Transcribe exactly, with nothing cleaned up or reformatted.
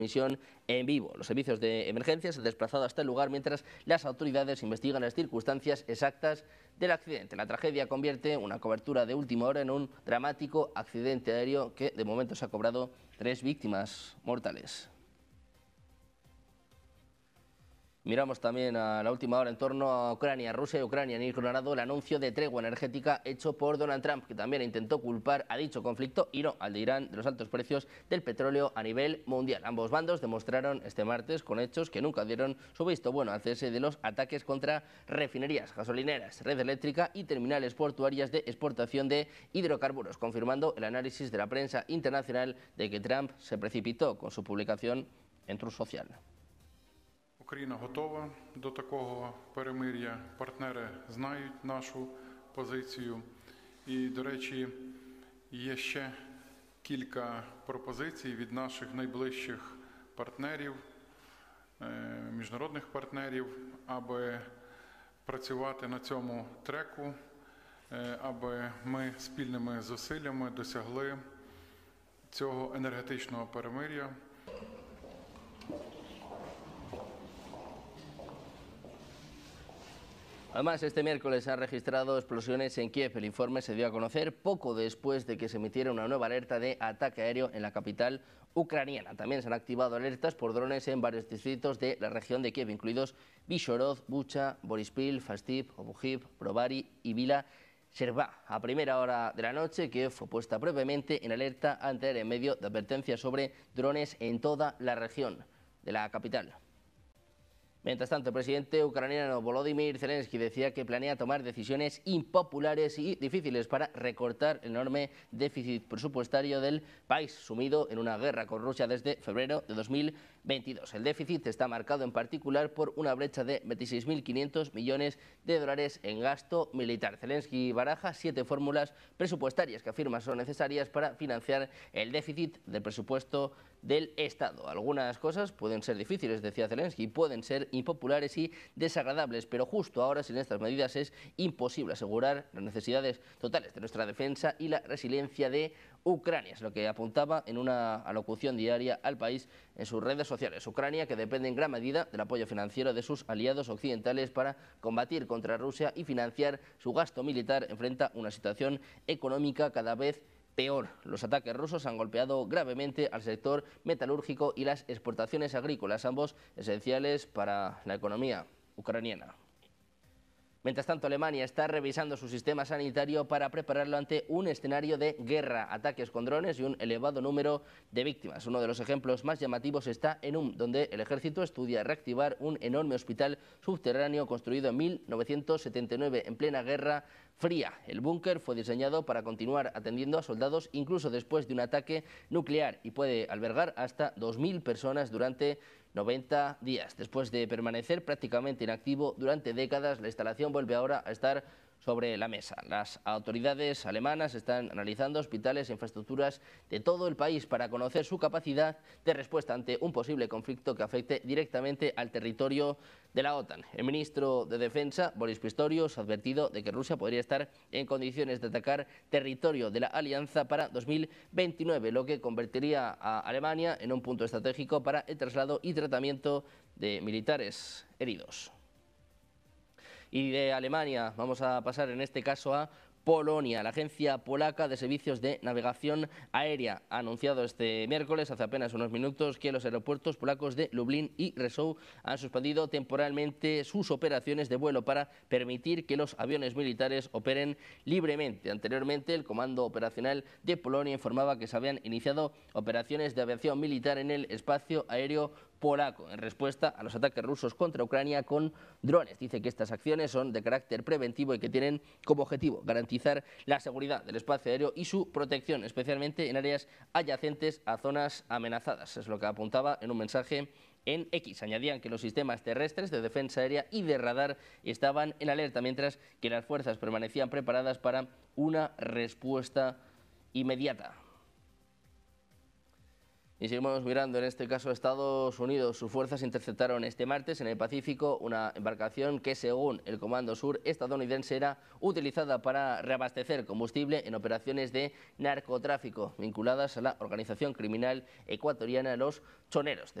Misión en vivo. Los servicios de emergencia se han desplazado hasta el lugar mientras las autoridades investigan las circunstancias exactas del accidente. La tragedia convierte una cobertura de última hora en un dramático accidente aéreo que de momento se ha cobrado tres víctimas mortales. Miramos también a la última hora en torno a Ucrania. Rusia y Ucrania han ignorado el anuncio de tregua energética hecho por Donald Trump, que también intentó culpar a dicho conflicto y no al de Irán de los altos precios del petróleo a nivel mundial. Ambos bandos demostraron este martes con hechos que nunca dieron su visto bueno al cese de los ataques contra refinerías, gasolineras, red eléctrica y terminales portuarias de exportación de hidrocarburos, confirmando el análisis de la prensa internacional de que Trump se precipitó con su publicación en Truth Social. Україна готова до такого перемир'я, партнери знають нашу позицію. І, до речі, є ще кілька пропозицій від наших найближчих партнерів, міжнародних партнерів, аби працювати на цьому треку, аби ми спільними зусиллями досягли цього енергетичного перемир'я. Además, este miércoles se han registrado explosiones en Kiev. El informe se dio a conocer poco después de que se emitiera una nueva alerta de ataque aéreo en la capital ucraniana. También se han activado alertas por drones en varios distritos de la región de Kiev, incluidos Vishorod, Bucha, Borispil, Fastiv, Obujiv, Brovary y Vila Serva. A primera hora de la noche, Kiev fue puesta brevemente en alerta antiaérea en medio de advertencias sobre drones en toda la región de la capital. Mientras tanto, el presidente ucraniano Volodymyr Zelensky decía que planea tomar decisiones impopulares y difíciles para recortar el enorme déficit presupuestario del país, sumido en una guerra con Rusia desde febrero de dos mil veintidós. El déficit está marcado en particular por una brecha de veintiséis mil quinientos millones de dólares en gasto militar. Zelensky baraja siete fórmulas presupuestarias que afirma son necesarias para financiar el déficit del presupuesto del Estado. Algunas cosas pueden ser difíciles, decía Zelensky, pueden ser impopulares y desagradables, pero justo ahora sin estas medidas es imposible asegurar las necesidades totales de nuestra defensa y la resiliencia de Ucrania, es lo que apuntaba en una alocución diaria al país en sus redes sociales. Ucrania, que depende en gran medida del apoyo financiero de sus aliados occidentales para combatir contra Rusia y financiar su gasto militar, enfrenta una situación económica cada vez peor. Los ataques rusos han golpeado gravemente al sector metalúrgico y las exportaciones agrícolas, ambos esenciales para la economía ucraniana. Mientras tanto, Alemania está revisando su sistema sanitario para prepararlo ante un escenario de guerra, ataques con drones y un elevado número de víctimas. Uno de los ejemplos más llamativos está en Ulm, donde el ejército estudia reactivar un enorme hospital subterráneo construido en mil novecientos setenta y nueve en plena Guerra Fría. El búnker fue diseñado para continuar atendiendo a soldados incluso después de un ataque nuclear y puede albergar hasta dos mil personas durante noventa días. Después de permanecer prácticamente inactivo durante décadas, la instalación vuelve ahora a estar sobre la mesa. Las autoridades alemanas están analizando hospitales e infraestructuras de todo el país para conocer su capacidad de respuesta ante un posible conflicto que afecte directamente al territorio de la OTAN. El ministro de Defensa, Boris Pistorius, ha advertido de que Rusia podría estar en condiciones de atacar territorio de la alianza para dos mil veintinueve, lo que convertiría a Alemania en un punto estratégico para el traslado y tratamiento de militares heridos. Y de Alemania vamos a pasar en este caso a Polonia. La agencia polaca de servicios de navegación aérea ha anunciado este miércoles, hace apenas unos minutos, que los aeropuertos polacos de Lublin y Rzeszów han suspendido temporalmente sus operaciones de vuelo para permitir que los aviones militares operen libremente. Anteriormente, el Comando Operacional de Polonia informaba que se habían iniciado operaciones de aviación militar en el espacio aéreo polaco en respuesta a los ataques rusos contra Ucrania con drones. Dice que estas acciones son de carácter preventivo y que tienen como objetivo garantizar la seguridad del espacio aéreo y su protección, especialmente en áreas adyacentes a zonas amenazadas. Es lo que apuntaba en un mensaje en X. Añadían que los sistemas terrestres de defensa aérea y de radar estaban en alerta, mientras que las fuerzas permanecían preparadas para una respuesta inmediata. Y seguimos mirando en este caso a Estados Unidos. Sus fuerzas interceptaron este martes en el Pacífico una embarcación que, según el Comando Sur estadounidense, era utilizada para reabastecer combustible en operaciones de narcotráfico vinculadas a la organización criminal ecuatoriana Los Choneros.